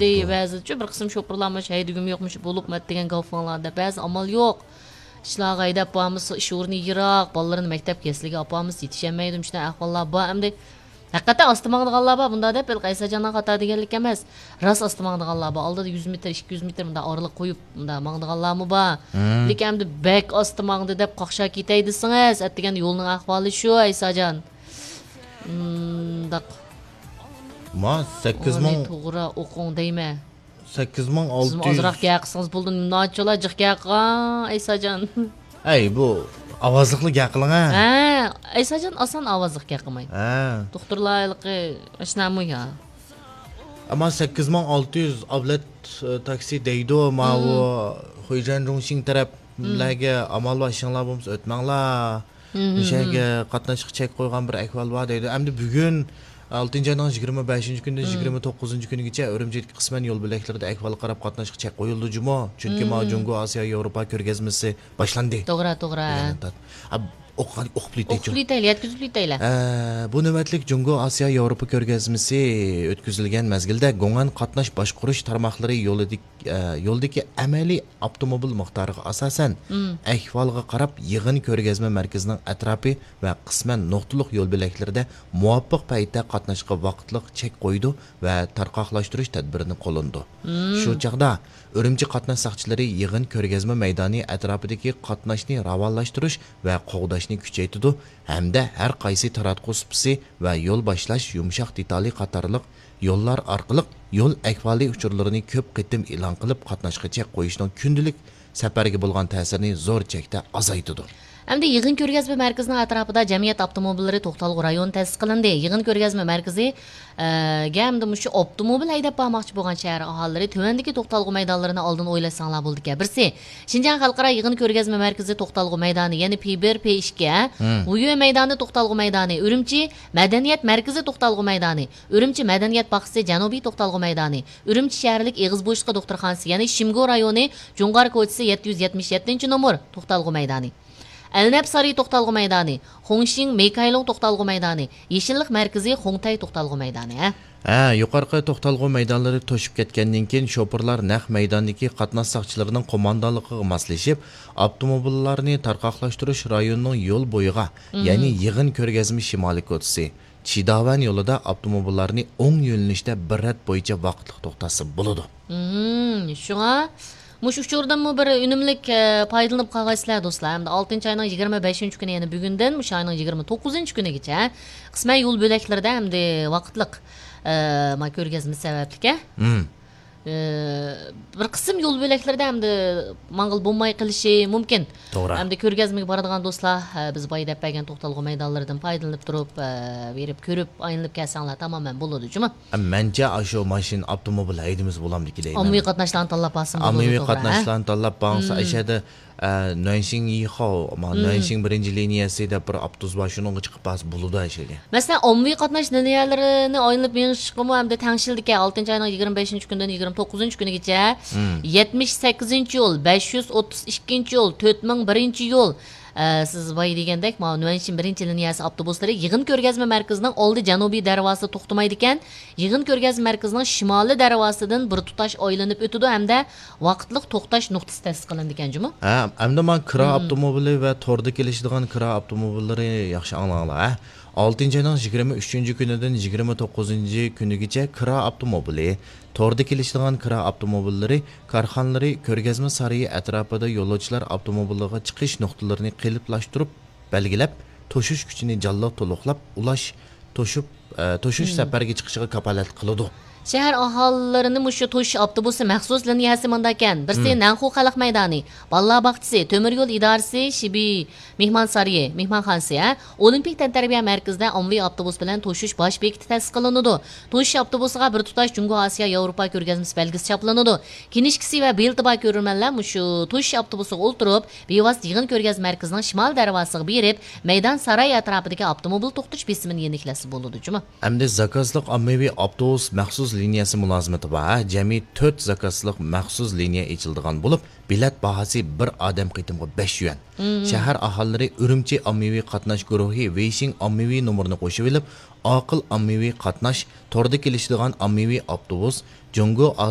deyip bazı bir kısım şoförlarmış haydugum yokmuş bulup degan gaflanlarda bazı amal yok. İşlar haydab bağımız iş o'rni yiroq, bolalarni maktab kesliga apamiz yetişemaydim shunday ahvollar bor. Endi haqiqatan ostimog'diganlar bor bunda deb qaysajondan xato deganlik emas. Rost ostimog'diganlar bor. Oldida 100 metr, 200 metr bunda oraliq qo'yib bunda mangdiganlarmi bor. Lekin endi bek ostimog'di deb qoqsha ketay desangiz, atdigan yo'lning ahvoli shu Aysajon. Daq. Ma 8000 to'g'ri o'qing deyma. 8600 Siz ozroq gaqsiz bo'ldi. Nocholar jiq gaqa Aysajon. Ay bu ovozliqli gaqiling ha. Ha, Aysajon oson ovozliq gaqimay. Ha. Doktorlarligi ishnami ya. Ama 8600 avlat taksi deydi ma o Xo'jayin Rungsing taraflarga amal başinglar bo'lsa o'tmanglar. O'shaga qatnashib chek qo'ygan bir ahvol bor deydi. Endi bugun 6-ayning 25-kundan 29-kunigacha Urumchiga qisman yo'l bo'laklarida ahvol qarab qatnashib chek qo'yildi juma. Chunki ma Jungo Osiyo Yevropa ko'rgazmasi boshlandi. To'g'ri. Yetkizib bu navbatlik Jungo Osiyo Yevropa ko'rgazmasi o'tkazilgan mazgilda Go'ngan qatnash boshqarish tarmoqlari yo'ldagi amaliy avtomobil miqdoriga asosan ahvolga qarab yig'in ko'rgazma markazining atrofi va qisman nuqtaliq yo'l bo'laklarida muvofiq paytda qatnashga vaqtliq chek qo'ydi va tarqoqlashtirish tadbirini qo'llandi. Shu chaqda Urumchi qatnash soqchilari yig'in ko'rgazma maydoni atrofidagi qatnashni ravonlashtirish va qo'g'dashni kuchaytirdi hamda har qaysi taratquv supisi va yo'l boshlash yumshoq detali qatorliq yo'llar orqali yo'l ahvoli uchurlarini ko'p qitim e'lon qilib qatnashga chek qo'yishning kundalik safarga bo'lgan ta'sirini zo'r chekda azaytidi. Endi yig'in ko'rgazma markazining atrofida jamiyat avtomobillari to'xtalg'u rayon ta'sis qilindi. Yig'in ko'rgazma markazi gamda mushu avtomobil haydab bormoqchi bo'lgan shahar aholilari tuvandagi to'xtalg'u maydonlarini oldin o'ylasanglar bo'ldi ekan. Birsi Shinjan xalqaro yig'in ko'rgazma markazi to'xtalg'u maydoni, ya'ni P1, P2, Uyo maydoni to'xtalg'u maydoni, Urumchi madaniyat markazi to'xtalg'u maydoni, Urumchi madaniyat bog'chasi janubiy to'xtalg'u maydoni, Urumchi shaharlik Eg'iz bo'shliqi doktorxonasi, ya'ni Shimgo rayoni Jo'ng'ar ko'chasi 777-nomer to'xtalg'u maydoni. Elnab Sari to'xtalg'u maydoni, Xongshin Meykaylong to'xtalg'u maydoni, Yeshillik markazi Xongtay to'xtalg'u maydoni. Yuqorqi to'xtalg'u maydonlari to'shib ketgandan keyin sho'pirlar naq maydondagi qatnash soqchilarining qo'mondonligiga moslashib, avtomobillarni tarqoqlashtirish rayonining yo'l bo'yiga, ya'ni yig'in ko'rgazma shimoliy ko'chasi Chidavan yo'lida avtomobillarni o'ng yo'nalishda bir rat bo'yicha vaqtliq to'xtatsa bo'ladi. Shunga mush uchurdanmi bir unumlik foydalanib qolgaysizlar do'stlar. 6-ayning 25-kuni, ya'ni bugundan mush ayning 29-kunigacha qisman yo'l bo'laklarida hamda vaqtliq ko'rgazma sababli bir qism yo'l bo'laklarida hamda mang'il bo'lmay qilishi mumkin. To'g'ri. Hamda ko'rgazmaga boradigan do'stlar biz boyda bergan to'xtalg'u maydonlaridan foydalanib turib, berib ko'rib, aylanib kelsanglar tamoman bo'ladi, juma. Mencha shu mashin avtomobil haydimiz bo'lamdi deyman. Ommaviy qatnashlarni tanlab olsin bo'ladi. Ommaviy qatnashlarni tanlab olsa, ashada Nansing Yixo, Nansing birinchi liniyasida bir avtobus başının chiqib pas bo'ladi ashada. Masalan, ommaviy qatnash liniyalarini aylanib mengishqimi hamda tangshildika 6-ayning 25-kundan 29-kunigacha 78-yo'l, 532-yo'l, 4001-yo'l siz boy degandek, Nuanshin birinchi liniyasi avtobuslari yig'in ko'rgazma markazining oldi janubiy darvosida to'xtamaydi ekan. Yig'in ko'rgazma markazining shimoliy darvosidan bir tutash aylanib o'tadi hamda vaqtliq to'xtash nuqtasi ta'sis qilindi ekan, juma. Hamda men kira avtomobili va to'rda kelishadigan kira avtomobillari yaxshi anglanglar. 6-ayning 23-kunidan 29-kunigacha kira avtomobili, to'rda kelishadigan kira avtomobillari korxonalari ko'rgazma sarayi atrofida yo'lovchilar avtomobiliga chiqish nuqtalarini qiliplashtirib, belgilab, to'shish kuchini jalloq to'liqlab, to'shish safarga chiqishiga kapolat qiladi. Shahar aholilarini mushu to'sh avtobusi maxsus liniyasi manda ekan. Birsi Nanxu xalq maydoni, Balla bog'chasi, Temir yo'l idorasi, Shibi mehmon sarayi, mehmonxonasi, Olimpik tantarbiya markazida ommaviy avtobus bilan to'shish bosh bekiti ta'sis qilinadi. To'sh avtobusiga bir tutash Jungo Osiyo Yevropa ko'rgazmasi belgisi choplanadi. Kinishkisi va beltiba ko'rurmanlar mushu to'sh avtobusiga o'ltirib, bevosita yig'in ko'rgazma markazining shimol darvosiga berib, maydon saray atrofidagi avtomobil to'xtash besimini yeniklasi bo'ladi, juma. Hamda zakazliq ommaviy avtobus maxsus liniyasi mulozimati bor. Jami 4 zakazliq maxsus liniya ochildigan bo'lib, bilet bahasi bir odam qitimga 5 yuan. Shahar aholilari Urumchi ommaviy qatnash guruhi Weixing ommaviy nomerini qo'shib olib, aql ommaviy qatnash, to'rda kelishadigan ommaviy avtobus, Jungo